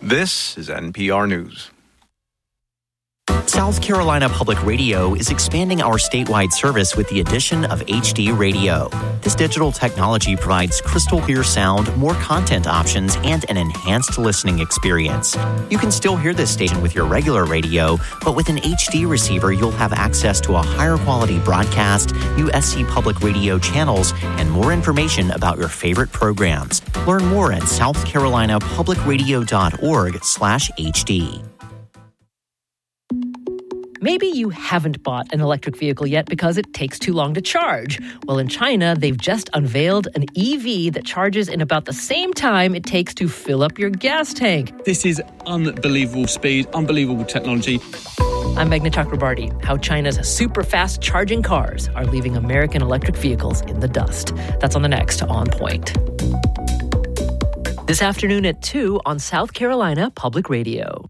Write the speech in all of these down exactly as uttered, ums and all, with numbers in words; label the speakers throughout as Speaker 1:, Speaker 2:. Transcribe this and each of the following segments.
Speaker 1: This is N P R News.
Speaker 2: South Carolina Public Radio is expanding our statewide service with the addition of H D radio. This digital technology provides crystal clear sound, more content options, and an enhanced listening experience. You can still hear this station with your regular radio, but with an H D receiver, you'll have access to a higher quality broadcast, U S C Public Radio channels, and more information about your favorite programs. Learn more at southcarolinapublicradio.org slash HD.
Speaker 3: Maybe you haven't bought an electric vehicle yet because it takes too long to charge. Well, in China, they've just unveiled an E V that charges in about the same time it takes to fill up your gas tank.
Speaker 4: This is unbelievable speed, unbelievable technology.
Speaker 3: I'm Meghna Chakrabarti. How China's super fast charging cars are leaving American electric vehicles in the dust. That's on the next On Point. This afternoon at two on South Carolina Public Radio.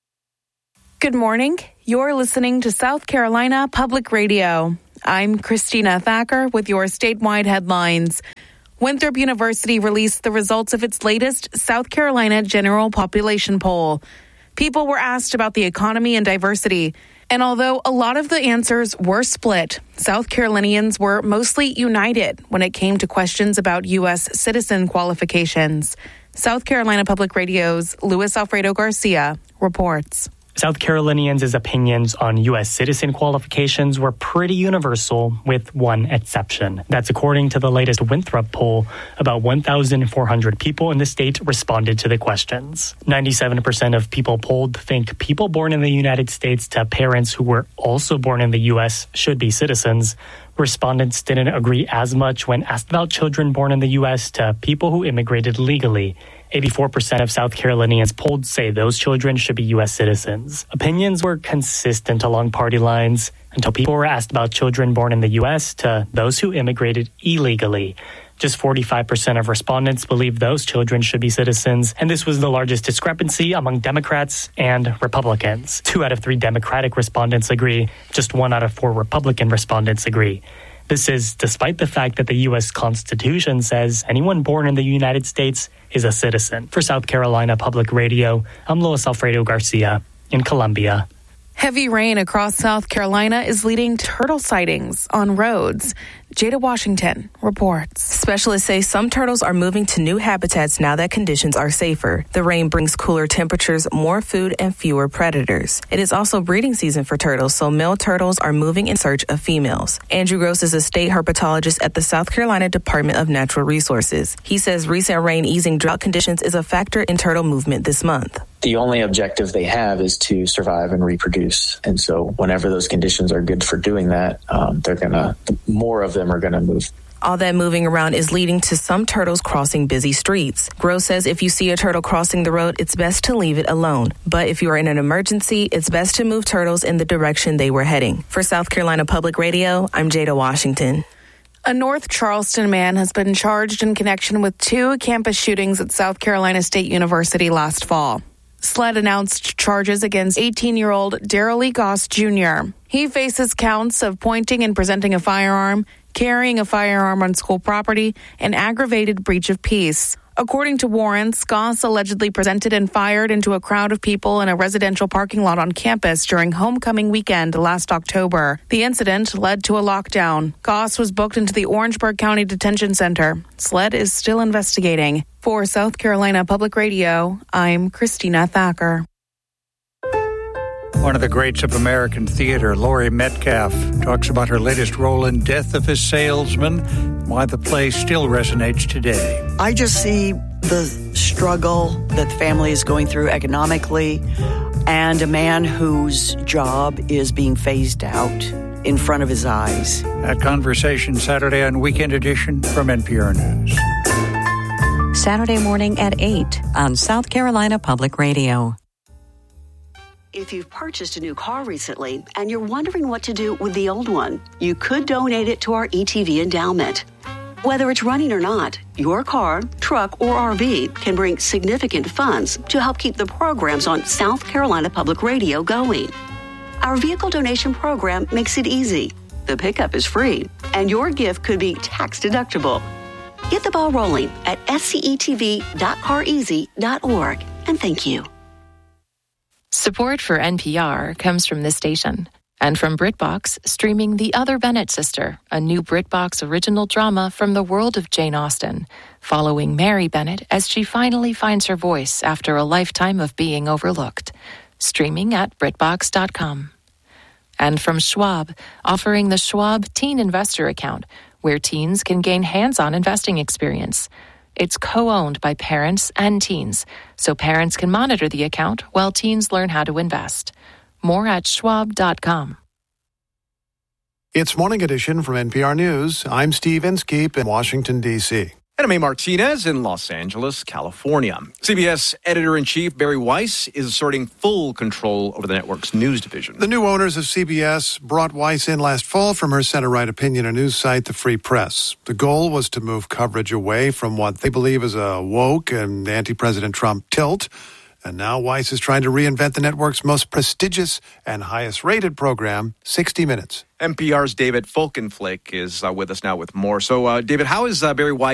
Speaker 5: Good morning. You're listening to South Carolina Public Radio. I'm Christina Thacker with your statewide headlines. Winthrop University released the results of its latest South Carolina General Population Poll. People were asked about the economy and diversity, and although a lot of the answers were split, South Carolinians were mostly united when it came to questions about U S citizen qualifications. South Carolina Public Radio's Luis Alfredo Garcia reports.
Speaker 6: South Carolinians' opinions on U S citizen qualifications were pretty universal, with one exception. That's according to the latest Winthrop poll. About one thousand four hundred people in the state responded to the questions. ninety-seven percent of people polled think people born in the United States to parents who were also born in the U S should be citizens. Respondents didn't agree as much when asked about children born in the U S to people who immigrated legally. eighty-four percent of South Carolinians polled say those children should be U S citizens. Opinions were consistent along party lines until people were asked about children born in the U S to those who immigrated illegally. Just forty-five percent of respondents believe those children should be citizens, and this was the largest discrepancy among Democrats and Republicans. Two out of three Democratic respondents agree. Just one out of four Republican respondents agree. This is despite the fact that the U S Constitution says anyone born in the United States is a citizen. For South Carolina Public Radio, I'm Luis Alfredo Garcia in Columbia.
Speaker 5: Heavy rain across South Carolina is leading to turtle sightings on roads. Jada Washington reports.
Speaker 7: Specialists say some turtles are moving to new habitats now that conditions are safer. The rain brings cooler temperatures, more food, and fewer predators. It is also breeding season for turtles, so male turtles are moving in search of females. Andrew Gross is a state herpetologist at the South Carolina Department of Natural Resources. He says recent rain easing drought conditions is a factor in turtle movement this month.
Speaker 8: The only objective they have is to survive and reproduce. And so whenever those conditions are good for doing that, um, they're going to, more of them are going to move.
Speaker 7: All that moving around is leading to some turtles crossing busy streets. Gross says if you see a turtle crossing the road, it's best to leave it alone. But if you are in an emergency, it's best to move turtles in the direction they were heading. For South Carolina Public Radio, I'm Jada Washington.
Speaker 5: A North Charleston man has been charged in connection with two campus shootings at South Carolina State University last fall. SLED announced charges against eighteen-year-old Darrell Lee Goss Junior He faces counts of pointing and presenting a firearm, carrying a firearm on school property, and aggravated breach of peace. According to warrants, Goss allegedly presented and fired into a crowd of people in a residential parking lot on campus during homecoming weekend last October. The incident led to a lockdown. Goss was booked into the Orangeburg County Detention Center. SLED is still investigating. For South Carolina Public Radio, I'm Christina Thacker.
Speaker 9: One of the greats of American theater, Laurie Metcalf, talks about her latest role in Death of a Salesman, why the play still resonates today.
Speaker 10: I just see the struggle that the family is going through economically, and a man whose job is being phased out in front of his eyes.
Speaker 9: That conversation Saturday on Weekend Edition from N P R News.
Speaker 11: Saturday morning at eight on South Carolina Public Radio.
Speaker 12: If you've purchased a new car recently and you're wondering what to do with the old one, you could donate it to our E T V endowment. Whether it's running or not, your car, truck, or R V can bring significant funds to help keep the programs on South Carolina Public Radio going. Our vehicle donation program makes it easy. The pickup is free, and your gift could be tax deductible. Get the ball rolling at S C E T V dot car easy dot org, and thank you.
Speaker 13: Support for N P R comes from this station and from BritBox, streaming The Other Bennett Sister, a new BritBox original drama from the world of Jane Austen, following Mary Bennett as she finally finds her voice after a lifetime of being overlooked. Streaming at Britbox dot com. And from Schwab, offering the Schwab Teen Investor Account, where teens can gain hands-on investing experience. It's co-owned by parents and teens, so parents can monitor the account while teens learn how to invest. More at schwab dot com.
Speaker 14: It's Morning Edition from N P R News. I'm Steve Inskeep in Washington, D C
Speaker 1: And I'm A. Martinez in Los Angeles, California. C B S editor-in-chief Barry Weiss is asserting full control over the network's news division.
Speaker 14: The new owners of C B S brought Weiss in last fall from her center-right opinion and news site, The Free Press. The goal was to move coverage away from what they believe is a woke and anti-President Trump tilt. And now Weiss is trying to reinvent the network's most prestigious and highest-rated program, sixty minutes.
Speaker 1: N P R's David Folkenflik is uh, with us now with more. So, uh, David, how is uh, Barry Weiss